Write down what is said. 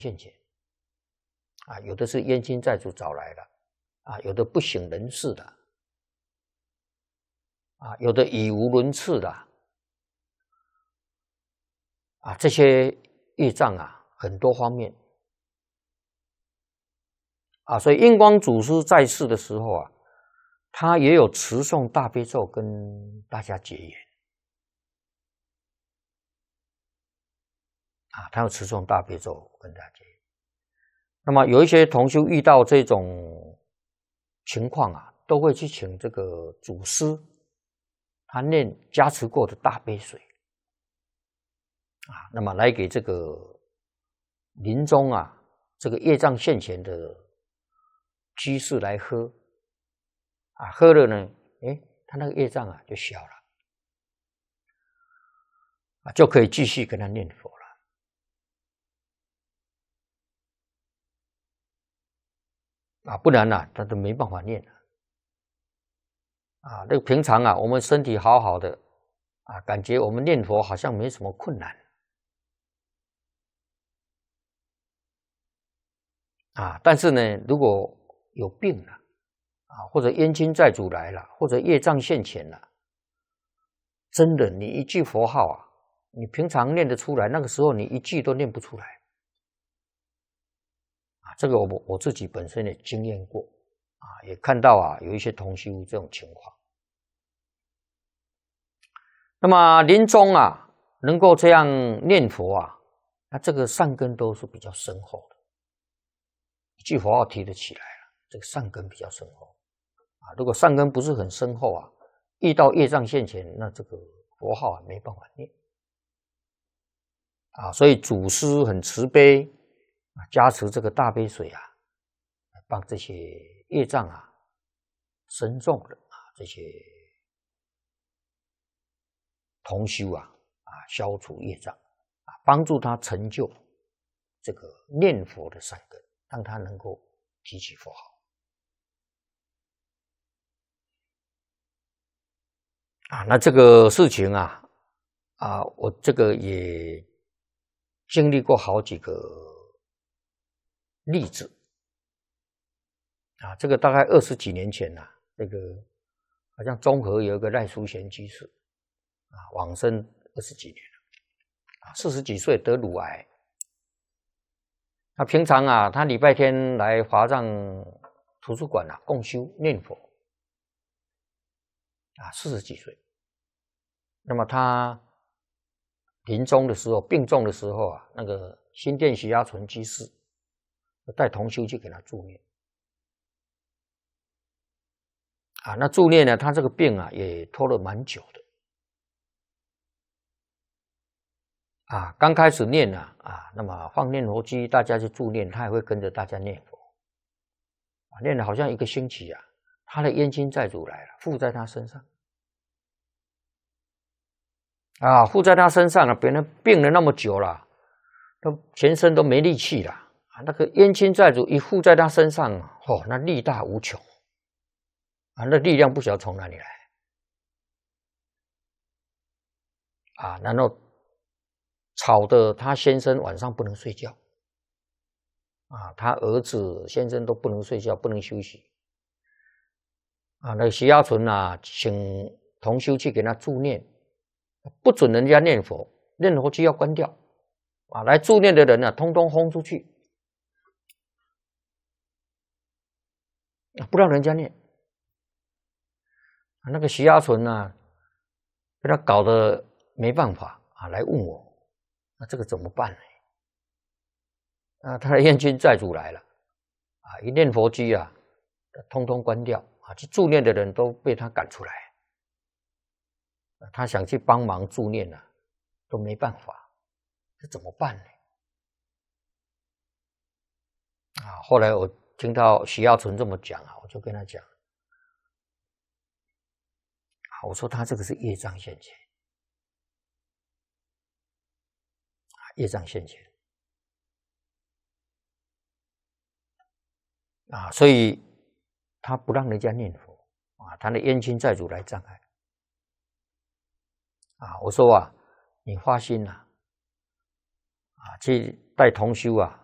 现前啊，有的是冤亲债主找来的啊，有的不省人事的啊，有的语无伦次的啊，这些业障啊，很多方面啊，所以印光祖师在世的时候啊，他也有持诵大悲咒跟大家结缘啊，他有持诵大悲咒跟大家结缘。那么有一些同修遇到这种情况啊，都会去请这个祖师，他念加持过的大悲水啊，那么来给这个临终啊，这个业障现前的居士来喝啊，喝了呢，他那个业障啊就小了啊，就可以继续跟他念佛了啊，不然啊，他都没办法念了啊。那个平常啊，我们身体好好的啊，感觉我们念佛好像没什么困难啊，但是呢，如果有病了啊，或者冤亲债主来了，或者业障现前了，真的，你一句佛号啊，你平常念得出来，那个时候你一句都念不出来啊。这个我自己本身也经验过啊，也看到啊有一些同修这种情况。那么临终啊，能够这样念佛啊，那这个善根都是比较深厚的，一句佛号提得起来了，这个善根比较深厚啊。如果善根不是很深厚啊，遇到业障现前，那这个佛号啊没办法念啊。所以祖师很慈悲啊，加持这个大悲水啊，帮这些业障啊深重的啊这些同修啊消除业障啊，帮助他成就这个念佛的善根，让他能够提起佛号啊。那这个事情啊我这个也经历过好几个例子啊。这个大概20几年前啊，这个好像中和有一个赖淑贤居士啊，往生20几年了啊，40几岁得乳癌。那平常啊，他礼拜天来华藏图书馆啊共修念佛啊，40几岁。那么他临终的时候，病重的时候啊，那个新店徐家纯居士带同修去给他助念啊。那助念呢，他这个病啊也拖了蛮久的啊。刚开始念啊那么放念佛机，大家去助念，他也会跟着大家念佛啊，念了好像1个星期啊，他的冤亲债主来了，附在他身上啊，附在他身上了，别人病了那么久了，都全身都没力气了啊。那个冤亲债主一附在他身上，那力大无穷啊，那力量不晓得从哪里来啊。然后吵得他先生晚上不能睡觉啊，他儿子先生都不能睡觉，不能休息啊。那个徐家纯啊，请同修去给他助念，不准人家念佛，念佛机要关掉啊，来助念的人啊，通通轰出去，不让人家念。那个徐家纯啊，被他搞得没办法啊，来问我，那这个怎么办呢？啊，他的冤亲债主来了啊，一念佛机啊，通通关掉啊，去助念的人都被他赶出来。他想去帮忙助念啊，都没办法，这怎么办呢？啊，后来我听到徐耀纯这么讲啊，我就跟他讲，我说他这个是业障现前，业障现前啊，所以他不让人家念佛啊，他的冤亲债主来障碍啊。我说啊，你发心啊，去带同修啊